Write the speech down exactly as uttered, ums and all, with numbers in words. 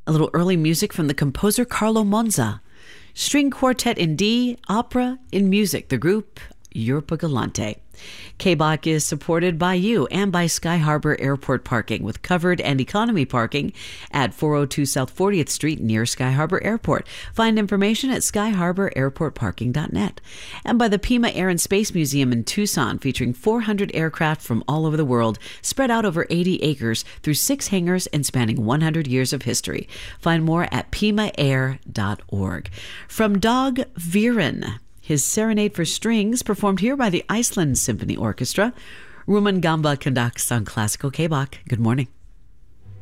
A little early music from the composer Carlo Monza. String Quartet in D, Opera in Music, the group Europa Galante. K B O C is supported by you and by Sky Harbor Airport Parking with covered and economy parking at four oh two South fortieth Street near Sky Harbor Airport. Find information at sky harbor airport parking dot net. And by the Pima Air and Space Museum in Tucson, featuring four hundred aircraft from all over the world, spread out over eighty acres through six hangars and spanning one hundred years of history. Find more at pima air dot org. From Dag Viren, his Serenade for Strings, performed here by the Iceland Symphony Orchestra. Rumen Gamba conducts on Classical K B O C. Good morning.